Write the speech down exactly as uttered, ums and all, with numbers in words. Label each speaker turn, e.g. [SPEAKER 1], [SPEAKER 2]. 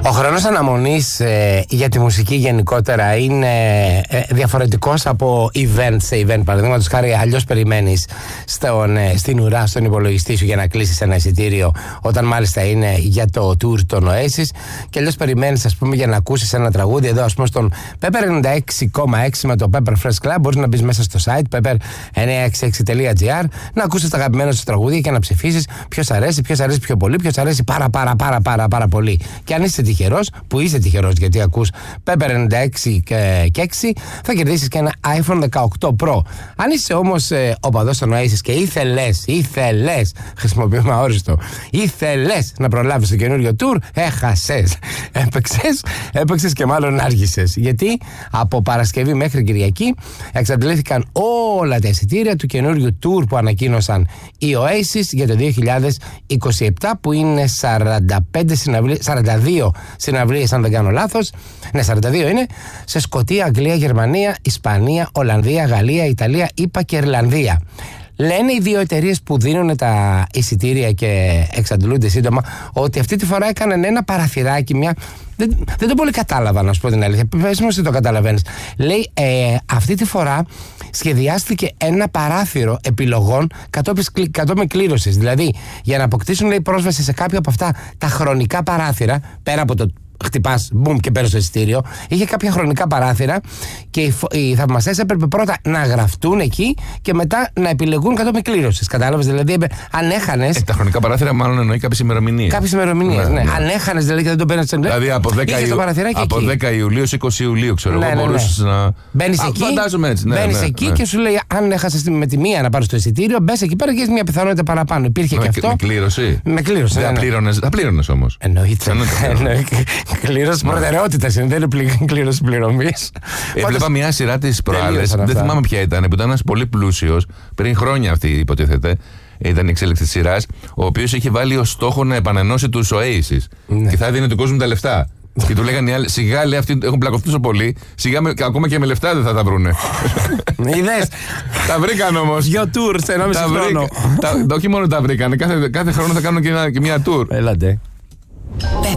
[SPEAKER 1] Ο χρόνος αναμονής ε, για τη μουσική γενικότερα είναι ε, διαφορετικός από event σε event. Παραδείγματος χάρη, αλλιώς περιμένεις στον, ε, στην ουρά, στον υπολογιστή σου για να κλείσεις ένα εισιτήριο, όταν μάλιστα είναι για το tour των Oasis, και αλλιώς περιμένεις, ας πούμε, για να ακούσεις ένα τραγούδι. Εδώ, ας πούμε, στον Pepper ενενήντα έξι κόμμα έξι με το Pepper Fresh Club, μπορείς να μπεις μέσα στο site pepper εννιακόσια εξήντα έξι τελεία τζι άρ, να ακούσεις τα αγαπημένα σου τραγούδια και να ψηφίσεις ποιος αρέσει, ποιος αρέσει πιο πολύ, ποιος αρέσει πάρα πάρα πάρα πάρα, πάρα πολύ. Και αν είσαι τυχερός, που είσαι τυχερός γιατί ακούς Pepper ενενήντα έξι και έξι, θα κερδίσεις και ένα iPhone δεκαοκτώ Pro. Αν είσαι όμως ε, οπαδός των Oasis και ήθελες, ήθελες, χρησιμοποιούμε αόριστο, ήθελες να προλάβεις το καινούριο tour, έχασες. Έπαιξες, έπαιξες και μάλλον άργησες. Γιατί από Παρασκευή μέχρι Κυριακή εξαντλήθηκαν όλα τα εισιτήρια του καινούριου tour που ανακοίνωσαν οι Oasis για το δύο χιλιάδες είκοσι επτά, που είναι σαράντα πέντε συναυλίες, σαράντα δύο συναυλίες αν δεν κάνω λάθος. Ναι, σαράντα δύο είναι, σε Σκωτία, Αγγλία, Γερμανία, Ισπανία, Ολλανδία, Γαλλία, Ιταλία, ΗΠΑ και Ιρλανδία. Λένε οι δύο εταιρείες που δίνουν τα εισιτήρια και εξαντλούνται σύντομα ότι αυτή τη φορά έκαναν ένα παραθυράκι, μια... Δεν, δεν το πολύ κατάλαβα, να σου πω την αλήθεια. Πες μου εσύ το καταλαβαίνεις. Λέει, ε, αυτή τη φορά σχεδιάστηκε ένα παράθυρο επιλογών κατόπιν κλήρωσης. Δηλαδή, για να αποκτήσουν, λέει, πρόσβαση σε κάποια από αυτά τα χρονικά παράθυρα, πέρα από το χτυπάς, μπουμ, και παίρνεις το εισιτήριο, είχε κάποια χρονικά παράθυρα και οι, οι θαυμαστές έπρεπε πρώτα να γραφτούν εκεί και μετά να επιλεγούν κατόπιν κλήρωσης. Κατάλαβες, δηλαδή, αν έχανες. Ε,
[SPEAKER 2] τα χρονικά παράθυρα μάλλον εννοεί κάποιες ημερομηνίες.
[SPEAKER 1] Κάποιες ημερομηνίες, ναι. ναι. ναι. Αν έχανες δηλαδή και δεν το παίρνεις.
[SPEAKER 2] Δηλαδή από δέκα, Ιου... από δέκα Ιουλίου σε είκοσι Ιουλίου, ξέρω εγώ, ναι, ναι, ναι. μπορούσες να.
[SPEAKER 1] Μπαίνεις εκεί,
[SPEAKER 2] έτσι, ναι,
[SPEAKER 1] μπαίνεις
[SPEAKER 2] ναι,
[SPEAKER 1] εκεί
[SPEAKER 2] ναι.
[SPEAKER 1] και σου λέει, αν έχασες με τη μία να πάρεις το εισιτήριο, μπες εκεί πέρα και έχεις μια πιθανότητα παραπάνω. Υπήρχε
[SPEAKER 2] με,
[SPEAKER 1] και αυτό.
[SPEAKER 2] Με κλήρωση.
[SPEAKER 1] Με κλήρωση.
[SPEAKER 2] Θα πλήρωνες όμως.
[SPEAKER 1] Εννοείται. Κλήρωση προτεραιότητας είναι, δεν είναι κλήρωση πληρωμής.
[SPEAKER 2] Έβλεπα μια σειρά της προάλλες, δεν θυμάμαι ποια ήταν, που ήταν ένας πολύ πλούσιος, πριν χρόνια αυτή υποτίθεται, ήταν η εξέλιξη της σειράς, ο οποίος είχε βάλει ως στόχο να επανενώσει τους Oasis. Ναι. Και θα έδινε του κόσμου τα λεφτά. Και του λέγανε οι άλλοι, σιγά, λέει, αυτοί έχουν πλακωθεί τόσο πολύ, σιγά με, ακόμα και με λεφτά δεν θα τα βρούνε.
[SPEAKER 1] Είδες.
[SPEAKER 2] Τα βρήκαν όμως.
[SPEAKER 1] Δυο tours σε ενάμιση χρόνο.
[SPEAKER 2] Όχι μόνο τα βρήκαν, κάθε, κάθε χρόνο θα κάνουν και, ένα, και μια tour.
[SPEAKER 1] Έλατε.